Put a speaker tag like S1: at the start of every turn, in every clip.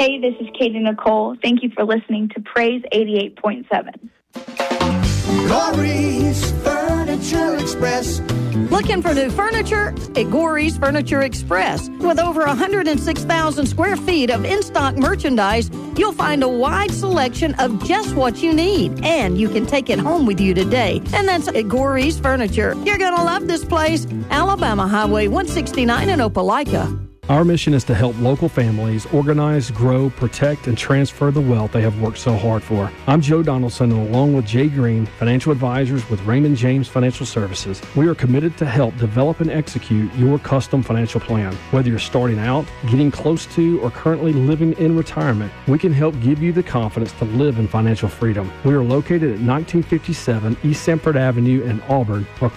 S1: Hey, this is Katie Nicole. Thank you for listening to Praise 88.7.
S2: Gorey's Furniture Express.
S3: Looking for new furniture? At Gorey's Furniture Express. With over 106,000 square feet of in-stock merchandise, you'll find a wide selection of just what you need. And you can take it home with you today. And that's at Gorey's Furniture. You're going to love this place. Alabama Highway 169 in Opelika.
S4: Our mission is to help local families organize, grow, protect, and transfer the wealth they have worked so hard for. I'm Joe Donaldson, and along with Jay Green, financial advisors with Raymond James Financial Services, we are committed to help develop and execute your custom financial plan. Whether you're starting out, getting close to, or currently living in retirement, we can help give you the confidence to live in financial freedom. We are located at 1957 East Sanford Avenue in Auburn, or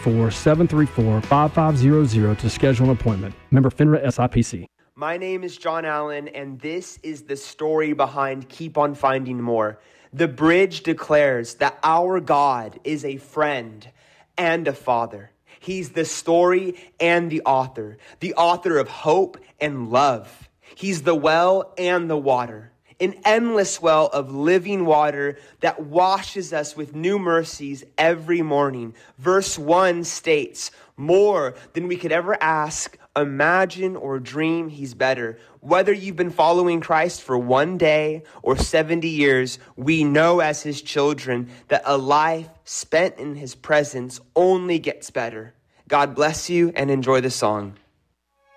S4: 334-734-5500 to schedule an appointment. Member FINRA SIPC.
S5: My name is John Allen, and this is the story behind Keep on Finding More. The Bridge declares that our God is a friend and a father. He's the story and the author of hope and love. He's the well and the water, an endless well of living water that washes us with new mercies every morning. Verse 1 states, more than we could ever ask, imagine, or dream, he's better. Whether you've been following Christ for one day or 70 years, we know as his children that a life spent in his presence only gets better. God bless you and enjoy the song.